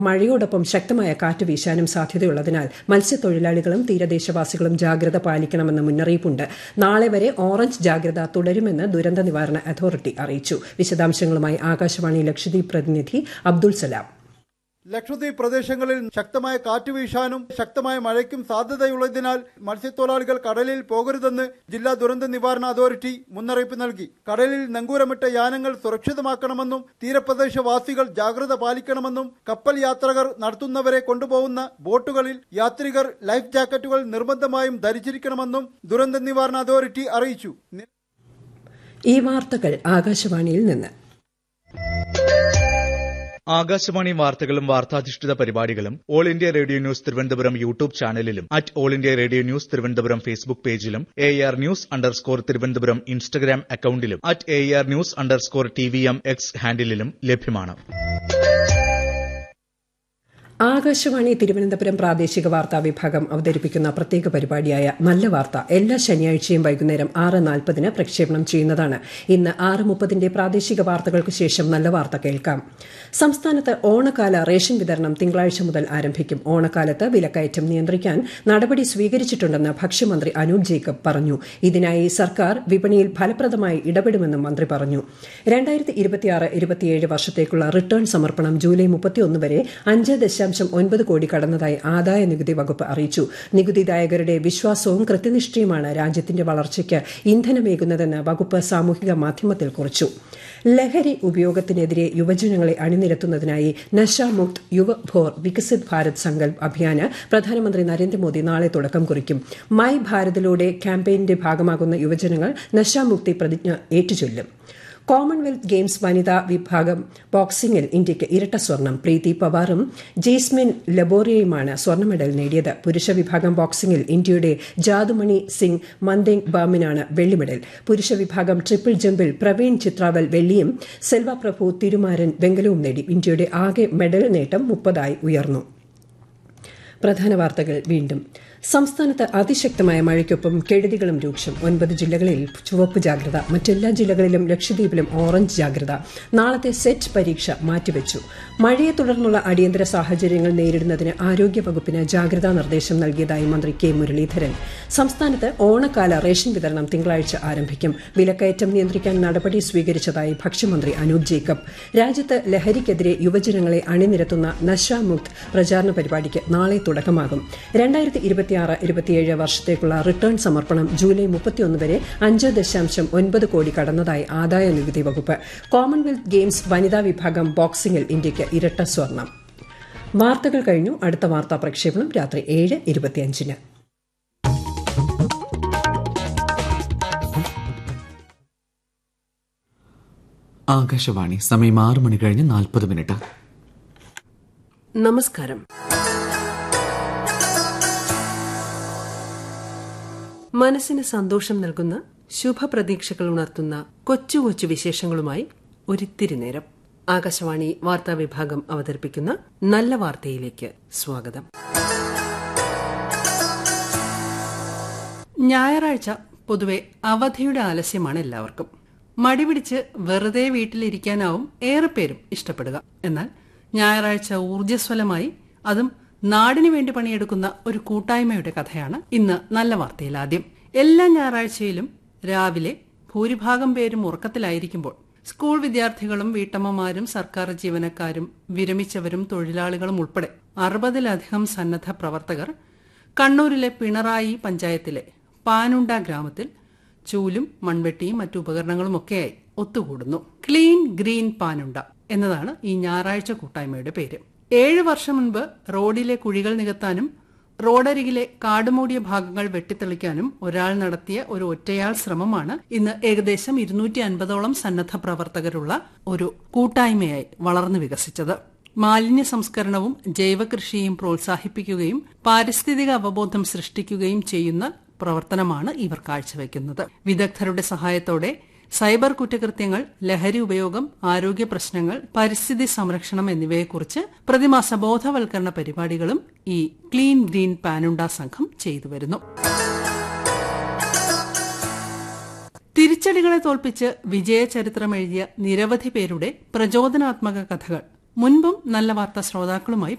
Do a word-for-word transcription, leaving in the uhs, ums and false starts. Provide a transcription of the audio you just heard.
മഴയോടൊപ്പം ശക്തമായ കാറ്റ് വീശാനും സാധ്യതയുള്ളതിനാൽ മത്സ്യത്തൊഴിലാളികളും തീരദേശവാസികളും ജാഗ്രത പാലിക്കണമെന്ന് മുന്നറിയിപ്പുണ്ട്. നാളെ വരെ ഓറഞ്ച് ജാഗ്രത തുടരുമെന്ന് ദുരന്ത നിവാരണ അതോറിറ്റി അറിയിച്ചു. വിശദാംശങ്ങളുമായി ആകാശവാണി ലക്ഷദ്വീപ് പ്രതിനിധി അബ്ദുൾ സലാം. ലക്ഷദ്വീപ് പ്രദേശങ്ങളിൽ ശക്തമായ കാറ്റ് വീശാനും ശക്തമായ മഴയ്ക്കും സാധ്യതയുള്ളതിനാൽ മത്സ്യത്തൊഴിലാളികൾ കടലിൽ പോകരുതെന്ന് ജില്ലാ ദുരന്ത നിവാരണ അതോറിറ്റി മുന്നറിയിപ്പ് നൽകി. കടലിൽ നങ്കൂരമിട്ട യാനങ്ങൾ സുരക്ഷിതമാക്കണമെന്നും തീരപ്രദേശവാസികൾ ജാഗ്രത പാലിക്കണമെന്നും കപ്പൽ യാത്രികർ നടത്തുന്നവരെ കൊണ്ടുപോകുന്ന ബോട്ടുകളിൽ യാത്രികർ ലൈഫ് ജാക്കറ്റുകൾ നിർബന്ധമായും ധരിച്ചിരിക്കണമെന്നും ദുരന്ത നിവാരണ അതോറിറ്റി അറിയിച്ചു. ഈ വാർത്തകൾ ആകാശവാണിയിൽ നിന്ന്. ആകാശവാണി വാർത്തകളും വാർത്താധിഷ്ഠിത പരിപാടികളും all India radio news Thiruvananthapuram YouTube ചാനലിലും at all India radio news Thiruvananthapuram Facebook പേജിലും A R news underscore Thiruvananthapuram Instagram അക്കൌണ്ടിലും at A R news underscore T V M X ഹാൻഡിലും ലഭ്യമാണ്. ആകാശവാണി തിരുവനന്തപുരം പ്രാദേശിക വാർത്താ വിഭാഗം അവതരിപ്പിക്കുന്ന പ്രത്യേക പരിപാടിയായ നല്ല വാർത്ത എല്ലാ ശനിയാഴ്ചയും വൈകുന്നേരം ആറ് നാൽപ്പതിന് പ്രക്ഷേപണം ചെയ്യുന്നതാണ്. ഇന്ന് ആറ് മുപ്പതിന്റെ പ്രാദേശിക വാർത്തകൾക്ക് ശേഷം നല്ല വാർത്ത കേൾക്കാം. സംസ്ഥാനത്ത് ഓണക്കാല റേഷൻ വിതരണം തിങ്കളാഴ്ച മുതൽ ആരംഭിക്കും. ഓണക്കാലത്ത് വിലക്കയറ്റം നിയന്ത്രിക്കാൻ നടപടി സ്വീകരിച്ചിട്ടുണ്ടെന്ന് ഭക്ഷ്യമന്ത്രി അനൂപ് ജേക്കബ് പറഞ്ഞു. ഇതിനായി സർക്കാർ വിപണിയിൽ ഫലപ്രദമായി ഇടപെടുമെന്നും മന്ത്രി പറഞ്ഞു. രണ്ടായിരത്തി ഇരുപത്തിയാറ് ഇരുപത്തിയേഴ് വർഷത്തേക്കുള്ള റിട്ടേൺ സമർപ്പണം ജൂലൈ മുപ്പത്തിയൊന്ന് വരെ അഞ്ച് ദശാംശം ഒൻപത് കോടി കടന്നതായി ആദായ നികുതി വകുപ്പ് അറിയിച്ചു. നികുതിദായകരുടെ വിശ്വാസവും കൃത്യനിഷ്ഠയുമാണ് രാജ്യത്തിന്റെ വളർച്ചയ്ക്ക് ഇന്ധനമേകുന്നതെന്ന് വകുപ്പ് സാമൂഹിക മാധ്യമത്തിൽ കുറിച്ചു. ലഹരി ഉപയോഗത്തിനെതിരെ യുവജനങ്ങളെ അണിനിരത്തുന്നതിനായി നശാമുക്ത് യുവഭോർ വികസിത് ഭാരത് സങ്കൽപ് അഭിയാന് പ്രധാനമന്ത്രി നരേന്ദ്രമോദി നാളെ തുടക്കം കുറിക്കും. മൈ ഭാരതിലൂടെ ക്യാമ്പയിന്റെ ഭാഗമാകുന്ന യുവജനങ്ങൾ നശാമുക്തി പ്രതിജ്ഞ ഏറ്റുചൊല്ലും. കോമൺവെൽത്ത് ഗെയിംസ് വനിതാ വിഭാഗം ബോക്സിംഗിൽ ഇന്ത്യയ്ക്ക് ഇരട്ട സ്വർണം. പ്രീതി പവാറും ജെയ്സ്മിൻ ലബോറിയയുമാണ് സ്വർണ്ണ മെഡൽ നേടിയത്. പുരുഷ വിഭാഗം ബോക്സിംഗിൽ ഇന്ത്യയുടെ ജാദുമണി സിംഗ് മന്ദേങ് ബാമിനാണ് വെള്ളി മെഡൽ. പുരുഷ വിഭാഗം ട്രിപ്പിൾ ജമ്പിൽ പ്രവീൺ ചിത്രാവൽ വെള്ളിയും സെൽവ പ്രഭു തിരുമാരൻ വെങ്കലവും നേടി. ഇന്ത്യയുടെ ആകെ മെഡൽ നേട്ടം മുപ്പതായി ഉയർന്നു. പ്രധാന വാർത്തകൾ വീണ്ടും. സംസ്ഥാനത്ത് അതിശക്തമായ മഴയ്ക്കൊപ്പം കെടുതികളും രൂക്ഷം. ഒൻപത് ജില്ലകളിൽ ചുവപ്പ് ജാഗ്രത. മറ്റെല്ലാ ജില്ലകളിലും ലക്ഷദ്വീപിലും ഓറഞ്ച് ജാഗ്രത. നാളത്തെ സെറ്റ് പരീക്ഷ മാറ്റിവെച്ചു. മഴയെ തുടർന്നുള്ള അടിയന്തര സാഹചര്യങ്ങൾ നേരിടുന്നതിന് ആരോഗ്യവകുപ്പിന് ജാഗ്രതാ നിർദ്ദേശം നൽകിയതായി മന്ത്രി കെ മുരളീധരൻ. സംസ്ഥാനത്ത് ഓണക്കാല റേഷൻ വിതരണം തിങ്കളാഴ്ച ആരംഭിക്കും. വിലക്കയറ്റം നിയന്ത്രിക്കാൻ നടപടി സ്വീകരിച്ചതായി ഭക്ഷ്യമന്ത്രി അനൂപ് ജേക്കബ്. രാജ്യത്ത് ലഹരിക്കെതിരെ യുവജനങ്ങളെ അണിനിരത്തുന്ന നശാമുക്ത് പ്രചാരണ പരിപാടിക്ക് നാളെ തുടക്കമാകും. രണ്ടായിരത്തി ഇരുപത്തി ഇരുപത്തിയേഴ് വർഷത്തേക്കുള്ള റിട്ടേൺ സമർപ്പണം ജൂലൈ മുപ്പത്തിയൊന്ന് വരെ അഞ്ച് ദശാംശം ഒൻപത് കോടി കടന്നതായി ആദായ നികുതി വകുപ്പ്. കോമൺവെൽത്ത് ഗെയിംസ് വനിതാ വിഭാഗം ബോക്സിംഗിൽ ഇന്ത്യയ്ക്ക് ഇരട്ട സ്വർണം. വാർത്തകൾ കഴിഞ്ഞു. അടുത്ത വാർത്താ പ്രക്ഷേപണം രാത്രി ഏഴ് ഇരുപത്തിയഞ്ചിന്. ആകാശവാണി സമയം ആറ് മണി കഴിഞ്ഞ് നാൽപ്പത് മിനിറ്റ്. നമസ്കാരം. മനസ്സിന് സന്തോഷം നൽകുന്ന ശുഭപ്രതീക്ഷകൾ ഉണർത്തുന്ന കൊച്ചു കൊച്ചു വിശേഷങ്ങളുമായി ഒരിത്തിരി നേരം. ആകാശവാണി വാർത്താ വിഭാഗം അവതരിപ്പിക്കുന്ന നല്ല വാർത്തയിലേക്ക് സ്വാഗതം. ഞായറാഴ്ച പൊതുവെ അവധിയുടെ ആലസ്യമാണ് എല്ലാവർക്കും. മടിപിടിച്ച് വെറുതെ വീട്ടിലിരിക്കാനാവും ഏറെ പേരും ഇഷ്ടപ്പെടുക. എന്നാൽ ഞായറാഴ്ച ഊർജ്ജസ്വലമായി, അതും നാടിനു വേണ്ടി പണിയെടുക്കുന്ന ഒരു കൂട്ടായ്മയുടെ കഥയാണ് ഇന്ന് നല്ല വാർത്തയിൽ. ആദ്യം, എല്ലാ ഞായറാഴ്ചയിലും രാവിലെ ഭൂരിഭാഗം പേരും ഉറക്കത്തിലായിരിക്കുമ്പോൾ സ്കൂൾ വിദ്യാർത്ഥികളും വീട്ടമ്മമാരും സർക്കാർ ജീവനക്കാരും വിരമിച്ചവരും തൊഴിലാളികളും ഉൾപ്പെടെ അറുപതിലധികം സന്നദ്ധ പ്രവർത്തകർ കണ്ണൂരിലെ പിണറായി പഞ്ചായത്തിലെ പാനുണ്ട ഗ്രാമത്തിൽ ചൂലും മൺവെട്ടിയും മറ്റു ഉപകരണങ്ങളുമൊക്കെയായി ഒത്തുകൂടുന്നു. ക്ലീൻ ഗ്രീൻ പാനുണ്ട എന്നതാണ് ഈ ഞായറാഴ്ച കൂട്ടായ്മയുടെ പേര്. ഏഴ് വർഷം മുൻപ് റോഡിലെ കുഴികൾ നികത്താനും റോഡരികിലെ കാടുമൂടിയ ഭാഗങ്ങൾ വെട്ടിത്തെളിക്കാനും ഒരാൾ നടത്തിയ ഒരു ഒറ്റയാൾ ശ്രമമാണ് ഇന്ന് ഏകദേശം ഇരുന്നൂറ്റി അൻപതോളം സന്നദ്ധ പ്രവർത്തകരുള്ള ഒരു കൂട്ടായ്മയായി വളർന്നു വികസിച്ചത്. മാലിന്യ സംസ്കരണവും ജൈവകൃഷിയും പ്രോത്സാഹിപ്പിക്കുകയും പാരിസ്ഥിതിക അവബോധം സൃഷ്ടിക്കുകയും ചെയ്യുന്ന പ്രവർത്തനമാണ് ഇവർ കാഴ്ചവെക്കുന്നത്. വിദഗ്ധരുടെ സഹായത്തോടെ സൈബർ കുറ്റകൃത്യങ്ങൾ, ലഹരി ഉപയോഗം, ആരോഗ്യ പ്രശ്നങ്ങൾ, പരിസ്ഥിതി സംരക്ഷണം എന്നിവയെക്കുറിച്ച് പ്രതിമാസ ബോധവൽക്കരണ പരിപാടികളും ഈ ക്ലീൻ ഗ്രീൻ പാനുണ്ട സംഘം ചെയ്തുവരുന്നു. തിരിച്ചടികളെ തോൽപ്പിച്ച് വിജയചരിത്രം എഴുതിയ നിരവധി പേരുടെ പ്രചോദനാത്മക കഥകൾ മുൻപും നല്ല വാർത്താ ശ്രോതാക്കളുമായി